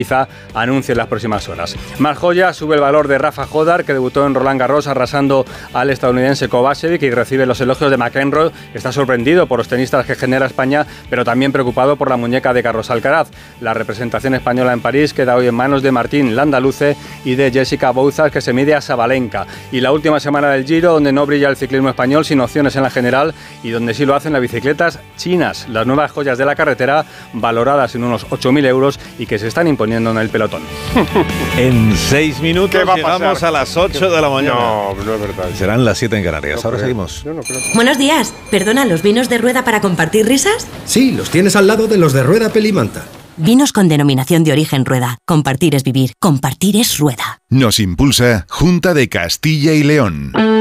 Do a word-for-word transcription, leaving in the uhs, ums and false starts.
quizá anuncie en las próximas horas. Más joyas, sube el valor de Rafa Jodar, que debutó en Roland Garros arrasando al estadounidense Kovacevic y recibe los elogios de McEnroe. Está sorprendido por los tenistas que genera España, pero también preocupado por la muñeca de Carlos Alcaraz. La representación española en París queda hoy en manos de Martín Landaluce y de Jessica Bouzas, que se mide a Sabalenka. Y la última semana del Giro, donde no brilla el ciclismo español sin opciones en la general y donde sí lo hacen las bicicletas chinas, las nuevas joyas de la carretera, valoradas en unos ocho mil euros y que se están imponiendo en el pelotón. En seis minutos llegamos a las ocho de la mañana. No, no es verdad. Serán las siete en Canarias. No Ahora creo. seguimos. Yo no creo. Buenos días. ¿Perdona, los vinos de rueda para compartir risas? Sí, los tienes al lado de los de Rueda Pelimanta. Vinos con denominación de origen Rueda. Compartir es vivir. Compartir es Rueda. Nos impulsa Junta de Castilla y León.